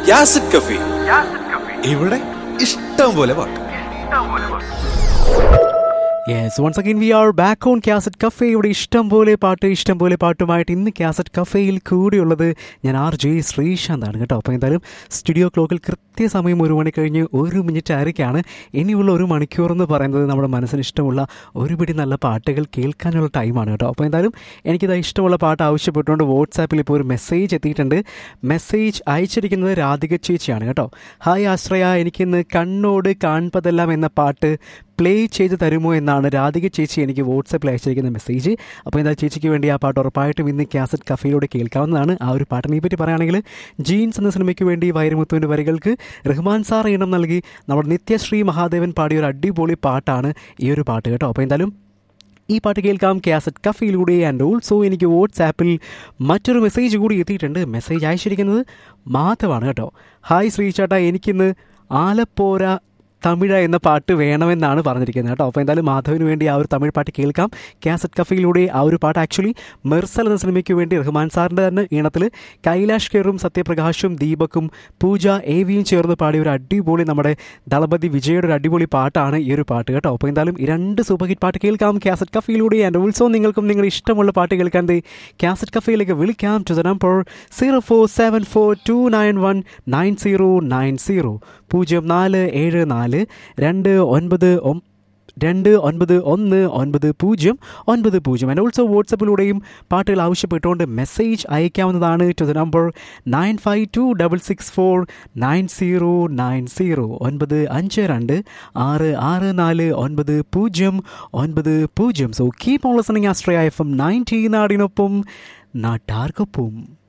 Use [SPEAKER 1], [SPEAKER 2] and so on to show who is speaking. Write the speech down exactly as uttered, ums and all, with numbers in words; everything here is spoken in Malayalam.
[SPEAKER 1] യാസിഡ് കഫി. ഇവിടെ ഇഷ്ടം പോലെ പാട്ട്.
[SPEAKER 2] Yes, once again V are back on cassette cafe. ഇവിടെ ഇഷ്ടം പോലെ പാട്ട് ഇഷ്ടം പോലെ പാട്ടുമായിട്ട് ഇന്ന് കാസറ്റ് കഫേയിൽ കൂടിയുള്ളത് ഞാൻ ആർ ജെ ശ്രീശാന്താണ് കേട്ടോ. അപ്പോൾ എന്തായാലും സ്റ്റുഡിയോ ക്ലോക്കിൽ കൃത്യസമയം ഒരു മണി കഴിഞ്ഞ് ഒരു മിനിറ്റ് ആയിരിക്കാണ്. ഇനിയുള്ള ഒരു മണിക്കൂർ എന്ന് പറയുന്നത് നമ്മുടെ മനസ്സിന് ഇഷ്ടമുള്ള ഒരുപിടി നല്ല പാട്ടുകൾ കേൾക്കാനുള്ള ടൈമാണ് കേട്ടോ. അപ്പോൾ എന്തായാലും എനിക്കിത് ഇഷ്ടമുള്ള പാട്ട് ആവശ്യപ്പെട്ടുകൊണ്ട് വാട്സാപ്പിൽ ഇപ്പോൾ ഒരു മെസ്സേജ് എത്തിയിട്ടുണ്ട്. മെസ്സേജ് അയച്ചിരിക്കുന്നത് രാധിക ചേച്ചിയാണ് കേട്ടോ. ഹായ് ആശ്രയ, എനിക്കിന്ന് കണ്ണോട് കാൺപതെല്ലാം എന്ന പാട്ട് പ്ലേ ചെയ്ത് തരുമോ എന്നാണ് രാധിക ചേച്ചി എനിക്ക് വാട്സാപ്പിൽ അയച്ചിരിക്കുന്ന മെസ്സേജ്. അപ്പോൾ എന്താ ചേച്ചിക്ക് വേണ്ടി ആ പാട്ട് ഉറപ്പായിട്ടും ഇന്ന് കാസറ്റ് കഫേയിലൂടെ കേൾക്കാവുന്നതാണ്. ആ ഒരു പാട്ടിനെ പറ്റി പറയുകയാണെങ്കിൽ ജീൻസ് എന്ന സിനിമയ്ക്ക് വേണ്ടി വൈരമുത്തുവിൻ്റെ വരികൾക്ക് റഹ്മാൻ സാർ ഈണം നൽകി നമ്മുടെ നിത്യശ്രീ മഹാദേവൻ പാടിയ ഒരു അടിപൊളി പാട്ടാണ് ഈ ഒരു പാട്ട് കേട്ടോ. അപ്പോൾ എന്തായാലും ഈ പാട്ട് കേൾക്കാം കാസറ്റ് കഫയിലൂടെ. ആൻഡ് ഓൾസോ എനിക്ക് വാട്സാപ്പിൽ മറ്റൊരു മെസ്സേജ് കൂടി എത്തിയിട്ടുണ്ട്. മെസ്സേജ് അയച്ചിരിക്കുന്നത് മാധവാണ് കേട്ടോ. ഹായ് ശ്രീചേട്ടാ, എനിക്കിന്ന് ആലപ്പോര തമിഴ് എന്ന പാട്ട് വേണമെന്നാണ് പറഞ്ഞിരിക്കുന്നത് കേട്ടോ. അപ്പോൾ എന്തായാലും മാധവിന് വേണ്ടി ആ ഒരു തമിഴ് പാട്ട് കേൾക്കാം കാസറ്റ് കഫയിലൂടെ. ആ ഒരു പാട്ട് ആക്ച്വലി മെർസൽ എന്ന സിനിമയ്ക്ക് വേണ്ടി റഹ്മാൻ സാറിൻ്റെ തന്നെ ഈണത്തിൽ കൈലാഷ് ഖേറും സത്യപ്രകാശും ദീപക്കും പൂജ എവിയും ചേർന്ന് പാടിയ ഒരു അടിപൊളി നമ്മുടെ ദളപതി വിജയുടെ ഒരു അടിപൊളി പാട്ടാണ് ഈ ഒരു പാട്ട് കേട്ടോ. അപ്പോൾ എന്തായാലും ഈ രണ്ട് സൂപ്പർ ഹിറ്റ് പാട്ട് കേൾക്കാം കാസറ്റ് കഫയിലൂടെ. ആൻഡ് ഓൾസോ നിങ്ങൾക്കും നിങ്ങളുടെ ഇഷ്ടമുള്ള പാട്ട് കേൾക്കാൻ കാസറ്റ് കഫയിലേക്ക് വിളിക്കാം to the number zero four seven four to nine one nine zero nine zero പൂജ്യം നാല് ഏഴ് നാല് രണ്ട് ഒൻപത് രണ്ട് ഒൻപത് ഒന്ന് ഒൻപത് പൂജ്യം ഒൻപത് പൂജ്യം. ആൻഡ് ഓൾസോ വാട്സപ്പിലൂടെയും പാട്ടുകൾ ആവശ്യപ്പെട്ടുകൊണ്ട് മെസ്സേജ് അയക്കാവുന്നതാണ് to the number nine five to double six four nine zero nine zero ഒൻപത് അഞ്ച് രണ്ട് ആറ് ആറ് നാല് ഒൻപത് പൂജ്യം ഒൻപത് പൂജ്യം. So keep on listening Australia F M ninety നാടിനൊപ്പം നാട്ടാർക്കൊപ്പം.